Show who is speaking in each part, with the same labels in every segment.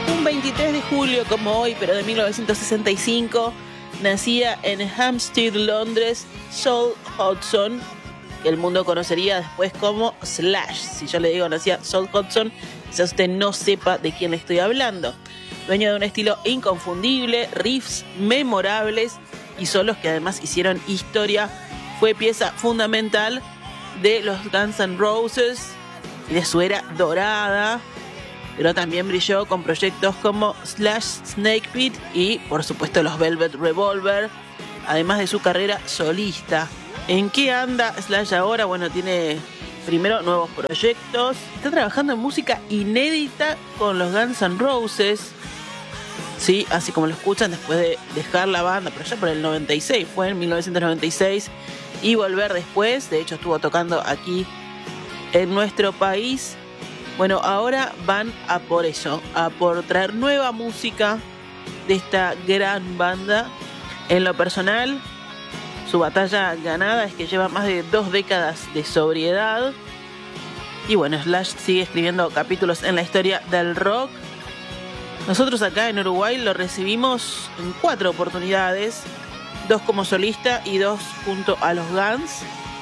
Speaker 1: Un 23 de julio como hoy, pero de 1965, nacía en Hampstead, Londres, Saul Hodgson, que el mundo conocería después como Slash. Si yo le digo nacía Saul Hodgson, quizás usted no sepa de quién le estoy hablando. Dueño de un estilo inconfundible, riffs memorables y solos que además hicieron historia, fue pieza fundamental de los Guns N' Roses y de su era dorada, pero también brilló con proyectos como Slash, Snake Pit y por supuesto los Velvet Revolver, además de su carrera solista. ¿En qué anda Slash ahora? Bueno, tiene primero nuevos proyectos, está trabajando en música inédita con los Guns N' Roses, sí, así como lo escuchan, después de dejar la banda, pero ya por el 96, fue en 1996, y volver después. De hecho estuvo tocando aquí en nuestro país. Bueno, ahora van a por eso, a por traer nueva música de esta gran banda. En lo personal, su batalla ganada es que lleva más de 2 décadas de sobriedad. Y bueno, Slash sigue escribiendo capítulos en la historia del rock. Nosotros acá en Uruguay lo recibimos en 4 oportunidades, 2 como solista y 2 junto a los Guns.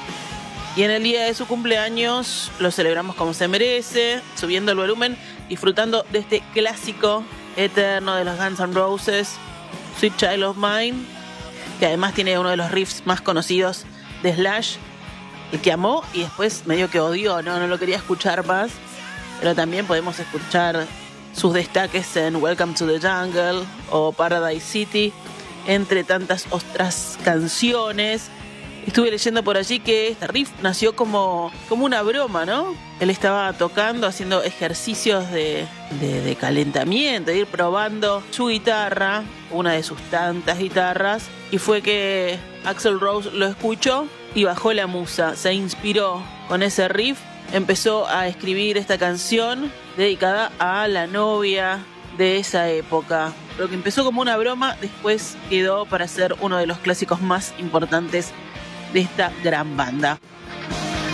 Speaker 1: Y en el día de su cumpleaños lo celebramos como se merece, subiendo el volumen, disfrutando de este clásico eterno de los Guns N' Roses, Sweet Child of Mine, que además tiene uno de los riffs más conocidos de Slash, el que amó y después medio que odió, no lo quería escuchar más, pero también podemos escuchar sus destaques en Welcome to the Jungle o Paradise City, entre tantas otras canciones. Estuve leyendo por allí que este riff nació como una broma, ¿no? Él estaba tocando, haciendo ejercicios de calentamiento, de ir probando su guitarra, una de sus tantas guitarras, y fue que Axl Rose lo escuchó y bajó la musa, se inspiró con ese riff, empezó a escribir esta canción dedicada a la novia de esa época. Lo que empezó como una broma, después quedó para ser uno de los clásicos más importantes de esta gran banda.